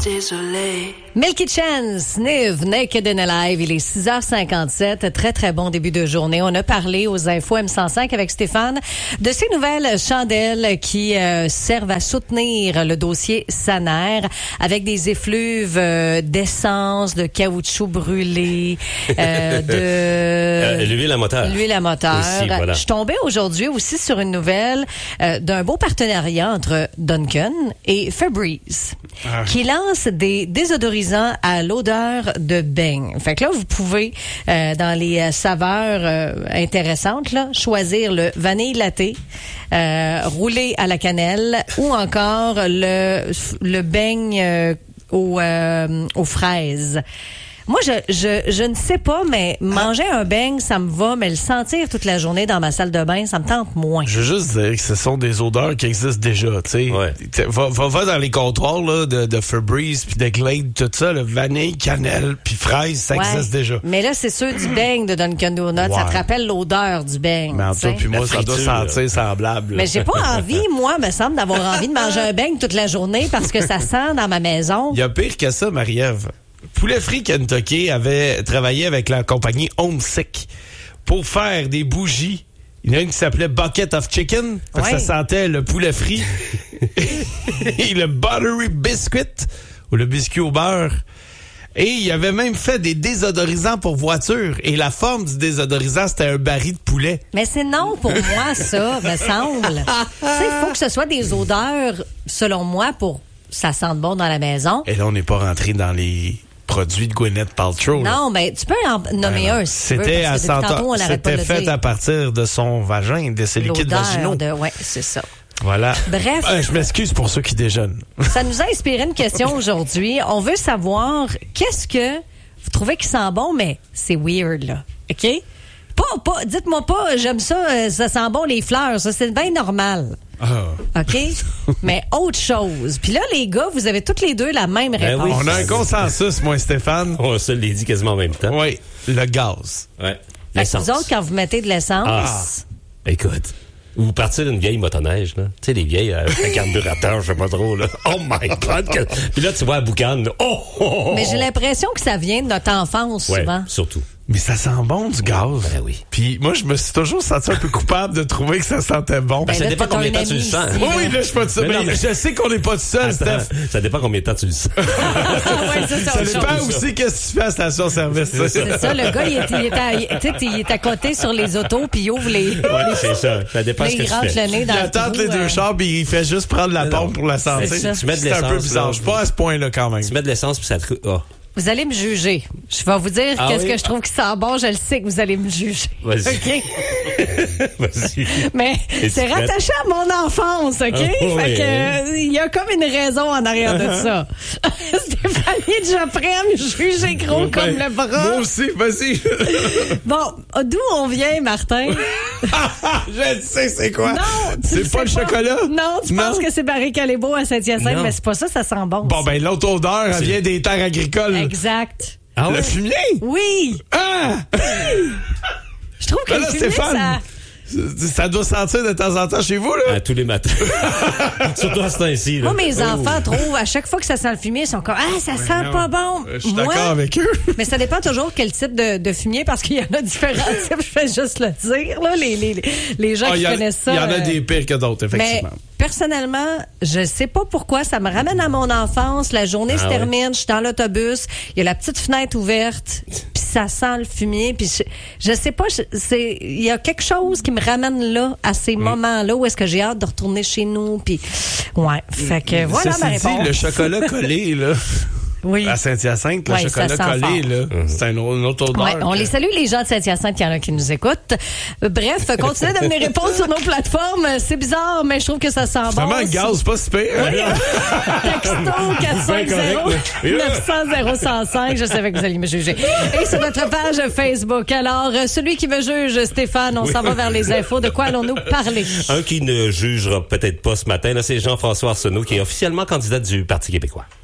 désolé. Milky Chance, Niv, Naked and Alive, il est 6h57, très très bon début de journée. On a parlé aux infos M105 avec Stéphane de ces nouvelles chandelles qui servent à soutenir le dossier Saner avec des effluves d'essence, de caoutchouc brûlé, de l'huile à moteur. L'huile à moteur. Aussi, voilà. Je suis tombée aujourd'hui aussi sur une nouvelle d'un beau partenariat entre Dunkin et Febreze qui lance des désodorisants à l'odeur de beigne. Fait que là, vous pouvez, dans les saveurs intéressantes, là, choisir le vanille latte, roulé à la cannelle ou encore le beigne aux fraises. Moi, je ne sais pas, mais manger un beigne, ça me va, mais le sentir toute la journée dans ma salle de bain, ça me tente moins. Je veux juste dire que ce sont des odeurs qui existent déjà, tu sais. Ouais. Va dans les comptoirs là, de Febreze puis de Glade, tout ça, le vanille, cannelle puis fraise, ça existe déjà. Mais là, c'est sûr du beigne de Dunkin' Donuts, ça te rappelle l'odeur du beigne. Mais en tout cas, puis moi, ça doit sentir semblable. Mais j'ai pas envie, moi, me semble, d'avoir envie de manger un beigne toute la journée parce que ça sent dans ma maison. Il y a pire que ça, Marie-Ève. Poulet Frit Kentucky avait travaillé avec la compagnie Homesick pour faire des bougies. Il y en a une qui s'appelait Bucket of Chicken. Ça sentait le poulet frit. Et le Buttery Biscuit, ou le biscuit au beurre. Et il avait même fait des désodorisants pour voiture. Et la forme du désodorisant, c'était un baril de poulet. Mais c'est non pour moi, ça, me semble. Tu sais, il faut que ce soit des odeurs, selon moi, pour ça sente bon dans la maison. Et là, on n'est pas rentré dans les produits de Gwyneth Paltrow. Non, mais tu peux en nommer un si tu veux, parce que depuis tantôt, on n'arrête pas de le dire. C'était fait à partir de son vagin, de ses liquides vaginaux. Oui, c'est ça. Voilà. Bref. Je m'excuse pour ceux qui déjeunent. Ça nous a inspiré une question aujourd'hui. On veut savoir qu'est-ce que vous trouvez qui sent bon, mais c'est weird, là. OK? Pas, dites-moi pas, j'aime ça, ça sent bon les fleurs. Ça, c'est bien normal. OK? Mais autre chose. Puis là, les gars, vous avez toutes les deux la même réponse. Oui. On a un consensus, moi, Stéphane. On se l'est dit quasiment en même temps. Oui, le gaz. Ouais. L'essence. Vous autres, quand vous mettez de l'essence... Écoute, vous partez d'une vieille motoneige, là. Tu sais, les vieilles avec carburateur, je sais pas trop, là. Oh my God! Puis là, tu vois la boucane, là. Oh! Mais j'ai l'impression que ça vient de notre enfance, souvent. Surtout. Mais ça sent bon du gaz. Ben oui. Puis moi, je me suis toujours senti un peu coupable de trouver que ça sentait bon. Ben ça dépend combien de temps tu le sens. Oui, là, je suis pas tout seul. Mais je sais qu'on n'est pas tout seul, Steph. Ça dépend combien de temps tu le sens. Ça dépend aussi qu'est-ce que tu fais à la station-service. C'est ça, le gars, il est à côté sur les autos, puis il ouvre les... Oui, c'est ça. Ça dépend ce que tu fais. Il attend les deux chars, puis il fait juste prendre la pompe pour la santé. Tu mets de l'essence. C'est un peu bizarre. Je suis pas à ce point-là, quand même. Tu mets de l'essence, puis ça te... Vous allez me juger. Je vais vous dire qu'est-ce que je trouve qui sent bon. Je le sais que vous allez me juger. Vas-y. OK? Vas-y. Mais c'est rattaché à mon enfance, OK? Fait que il y a comme une raison en arrière de ça. Stéphanie Geoffrey me juger gros comme le bras. Moi aussi, vas-y. Bon, d'où on vient, Martin? Je sais c'est quoi. Non, c'est pas le chocolat? Non, tu penses que c'est Barry Callebaut à Saint-Hyacinthe, mais c'est pas ça sent bon. Bon, ben l'autre odeur, elle vient des terres agricoles. Exact. Le fumier? Oui. Ah! Je trouve que le fumier, Stéphane, ça doit sentir de temps en temps chez vous, là? Tous les matins. Surtout à ce temps-ci. Moi, mes enfants trouvent, à chaque fois que ça sent le fumier, ils sont comme, ça sent pas bon. Je suis d'accord avec eux. Mais ça dépend toujours quel type de fumier, parce qu'il y en a différents types, je fais juste le dire, là, les gens qui connaissent ça. Il y en a des pires que d'autres, effectivement. Mais, personnellement, je sais pas pourquoi, ça me ramène à mon enfance, la journée se termine, je suis dans l'autobus, il y a la petite fenêtre ouverte, puis ça sent le fumier, puis je sais pas, il y a quelque chose qui me ramène là, à ces moments-là, où est-ce que j'ai hâte de retourner chez nous, puis fait que voilà ma réponse. Le chocolat collé, là. Oui. À Saint-Hyacinthe, le chocolat collé, là, c'est une autre odeur. Ouais, on les salue, les gens de Saint-Hyacinthe, il y en a qui nous écoutent. Bref, continuez de me répondre sur nos plateformes. C'est bizarre, mais je trouve que ça sent bon. Vraiment, le gaz, c'est pas super. Oui. Texto 450-900-0105. Je savais que vous alliez me juger. Et sur notre page Facebook. Alors, celui qui me juge, Stéphane, on s'en va vers les infos. De quoi allons-nous parler? Un qui ne jugera peut-être pas ce matin, là, c'est Jean-François Arsenault, qui est officiellement candidat du Parti québécois.